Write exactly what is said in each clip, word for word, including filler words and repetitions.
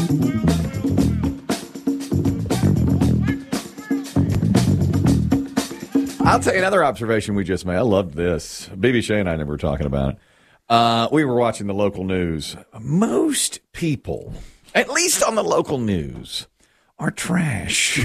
I'll tell you another observation we just made. I loved this. B B Shea and I were talking about it. Uh, we were watching the local news. Most people, at least on the local news, are trash.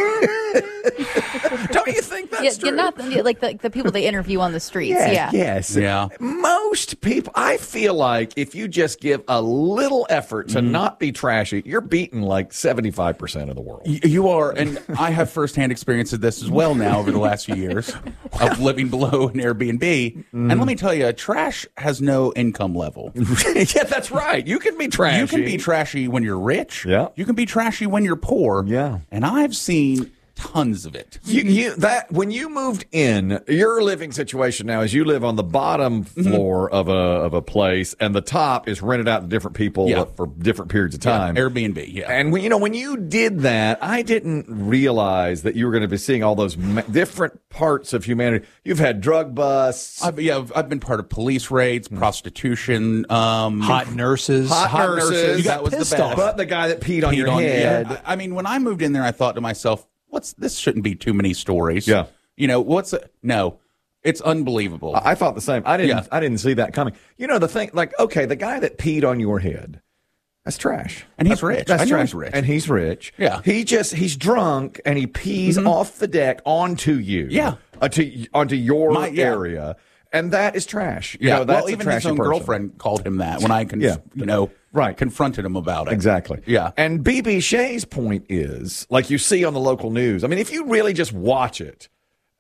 Don't you think that's yeah, true? You're not like the, the people they interview on the streets. Yes, yeah. Yes. Yeah. Most people, I feel like if you just give a little effort to mm. not be trashy, you're beating like seventy-five percent of the world. You are, and I have firsthand experience of this as well now over the last few years of living below an Airbnb. Mm. And let me tell you, trash has no income level. Yeah, that's right. You can be trashy. You can be trashy when you're rich. Yeah. You can be trashy when you're poor. Yeah. And I've seen tons of it. You, you that when you moved in, your living situation now is you live on the bottom floor mm-hmm. of a of a place, and the top is rented out to different people yeah. for different periods of time. Yeah, Airbnb, yeah. And when, you know, when you did that, I didn't realize that you were going to be seeing all those ma- different parts of humanity. You've had drug busts. I've, yeah, I've, I've been part of police raids, mm-hmm. prostitution, um, hot nurses, hot, hot nurses. nurses. You that got was the pissed best. off. But the guy that peed, peed on your on, head. Yeah. I mean, when I moved in there, I thought to myself, What's this? Shouldn't be too many stories. Yeah, you know what's a, no, it's unbelievable. I, I thought the same. I didn't. Yeah. I didn't see that coming. You know the thing, like okay, the guy that peed on your head, that's trash, and he's rich. That's I know trash, he's rich, and he's rich. Yeah, he just he's drunk and he pees mm-hmm. off the deck onto you. Yeah, onto onto your My, yeah. area, and that is trash. You yeah, know, that's well, even a his own person. girlfriend called him that when I can, yeah. you know. Right. Confronted him about it. Exactly. Yeah. And B B Shea's point is, like you see on the local news, I mean, if you really just watch it,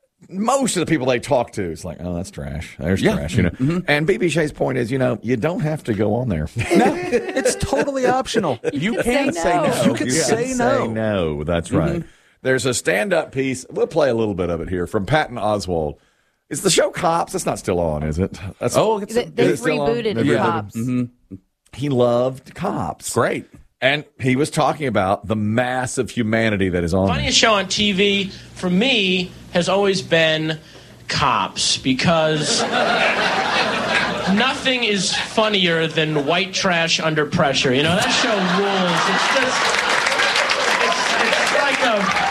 most of the people they talk to, it's like, oh, that's trash. There's yeah. trash, you know. Mm-hmm. And B B Shea's point is, you know, you don't have to go on there. No, it's totally optional. You, you can say say no. no. You can You say can no. Say no. That's right. Mm-hmm. There's a stand-up piece. We'll play a little bit of it here from Patton Oswalt. Is the show Cops? It's not still on, is it? That's, oh, it's, they, they've it rebooted They've Cops. Mm-hmm. He loved Cops. Great. And he was talking about the mass of humanity that is on. The funniest show on T V for me has always been Cops, because nothing is funnier than white trash under pressure. You know, that show rules. It's just, it's, it's like a